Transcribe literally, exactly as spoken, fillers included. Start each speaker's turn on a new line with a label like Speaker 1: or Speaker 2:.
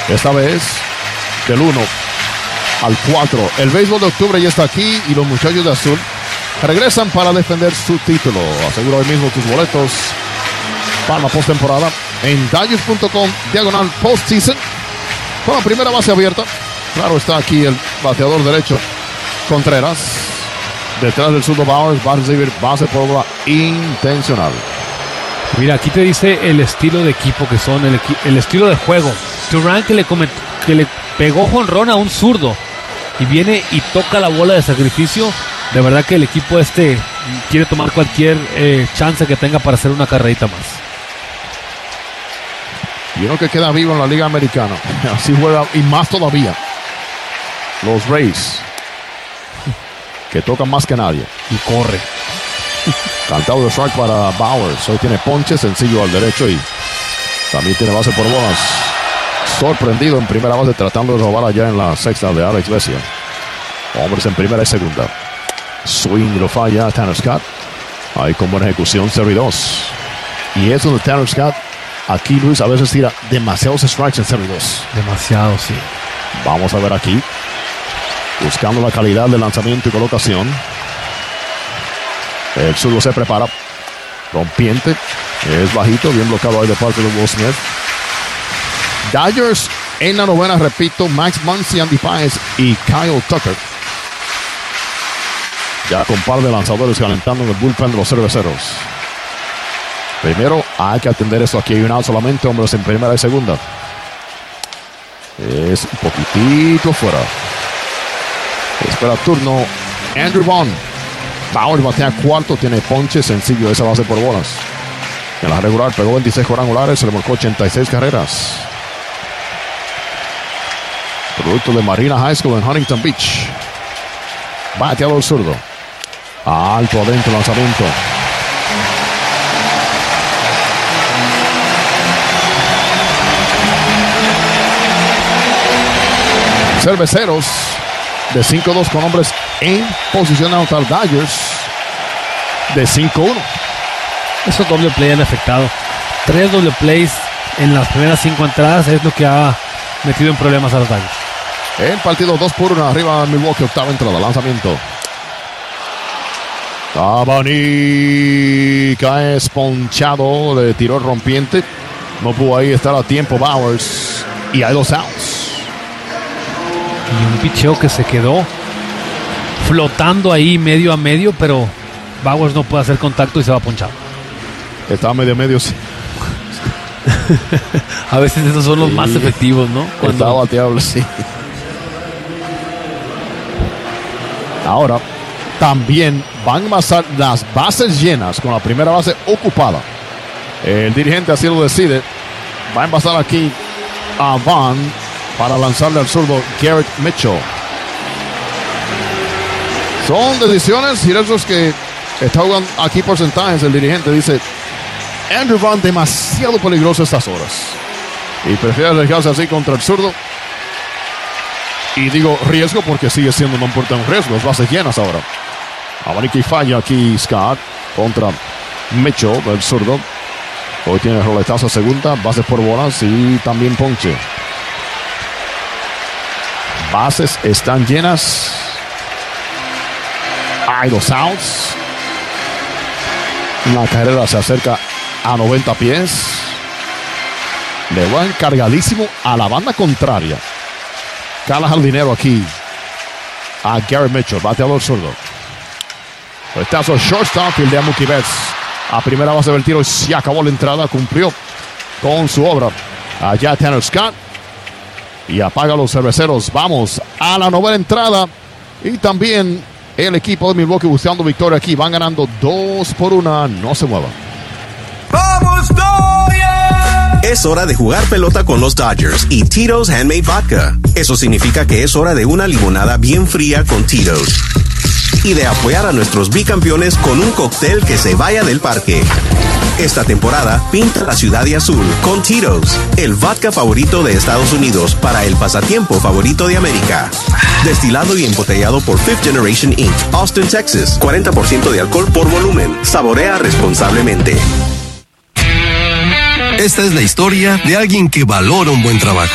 Speaker 1: Esta vez del uno al cuatro. El béisbol de octubre ya está aquí y los muchachos de azul regresan para defender su título. Asegura hoy mismo tus boletos para la postemporada en Dodgers punto com diagonal postseason con la primera base abierta. Claro, está aquí el bateador derecho Contreras. Detrás del zurdo Bowers va a recibir base por bola intencional.
Speaker 2: Mira, aquí te dice el estilo de equipo que son, el, equi- el estilo de juego. Durán que le, comet- que le pegó jonrón a un zurdo y viene y toca la bola de sacrificio. De verdad que el equipo este quiere tomar cualquier eh, chance que tenga para hacer una carrerita más.
Speaker 1: Y uno que queda vivo en la Liga Americana. Así juega y más todavía. Los Rays, que tocan más que nadie.
Speaker 2: Y corre.
Speaker 1: Cantado de strike para Bowers. Hoy tiene ponche sencillo al derecho y también tiene base por bolas. Sorprendido en primera base tratando de robar allá en la sexta de Alex Vesia. Hombres en primera y segunda. Swing lo falla Tanner Scott. Ahí con buena ejecución, cero y dos. Y es donde Tanner Scott, aquí Luis, a veces tira demasiados strikes en cero y dos.
Speaker 2: Demasiado, sí.
Speaker 1: Vamos a ver aquí. Buscando la calidad de lanzamiento y colocación. El zurdo se prepara. Rompiente. Es bajito, bien bloqueado ahí de parte de Will Smith. Dodgers en la novena, repito, Max Muncy, Andy Páez y Kyle Tucker. Ya con par de lanzadores calentando en el bullpen de los cerveceros. Primero hay que atender esto. Aquí hay un out solamente, hombres en primera y segunda. Es un poquitito fuera. Espera turno Andrew Vaughn. Bauer batea cuarto, tiene ponche sencillo esa base por bolas. En la regular pegó veintiséis cuadrangulares, se le marcó ochenta y seis carreras. Producto de Marina High School en Huntington Beach. Bateador zurdo. Alto adentro, lanzamiento. Cerveceros de cinco dos con hombres en posición neutral. Dodgers de cinco uno.
Speaker 2: Esos doble play han afectado. Tres doble plays en las primeras cinco entradas es lo que ha metido en problemas a los Dodgers.
Speaker 1: El partido dos por uno arriba de Milwaukee, octava entrada, lanzamiento. Tabani cae esponchado, le tiró el rompiente. No pudo ahí estar a tiempo Bowers. Y hay dos outs.
Speaker 2: Y un picheo que se quedó flotando ahí medio a medio, pero Bowers no puede hacer contacto y se va ponchado.
Speaker 1: Estaba medio medio, sí.
Speaker 2: A veces esos son los sí, más efectivos, ¿no?
Speaker 1: Cuando... Estaba bateable, sí. Ahora, también van a pasar las bases llenas con la primera base ocupada. El dirigente así lo decide. Va a envasar aquí a Vaughn para lanzarle al zurdo Garrett Mitchell. Son decisiones y esos que está jugando aquí porcentajes. El dirigente dice: Andrew Vaughn demasiado peligroso a estas horas y prefiere arriesgarse así contra el zurdo. Y digo riesgo porque sigue siendo, no importa un riesgo, es bases llenas ahora. Abanica y falla aquí Scott contra Mitchell, el zurdo. Hoy tiene roletazo a segunda, bases por bolas y también ponche. Bases están llenas. Hay dos outs. La carrera se acerca a noventa pies. Le va encargadísimo a la banda contraria. Cala jardinero aquí a Garrett Mitchell, bateador zurdo. Roletazo shortstop, fildea Mookie Betts. A primera base del tiro, se acabó la entrada, cumplió con su obra. Allá Tanner Scott. Y apaga los cerveceros. Vamos a la novena entrada. Y también el equipo de Milwaukee buscando victoria aquí. Van ganando dos por una. No se muevan.
Speaker 3: ¡Vamos, Dodgers! Es hora de jugar pelota con los Dodgers y Tito's Handmade Vodka. Eso significa que es hora de una limonada bien fría con Tito's. Y de apoyar a nuestros bicampeones con un cóctel que se vaya del parque. Esta temporada, pinta la ciudad de azul con Tito's, el vodka favorito de Estados Unidos para el pasatiempo favorito de América. Destilado y embotellado por Fifth Generation incorporated, Austin, Texas. cuarenta por ciento de alcohol por volumen. Saborea responsablemente.
Speaker 4: Esta es la historia de alguien que valora un buen trabajo.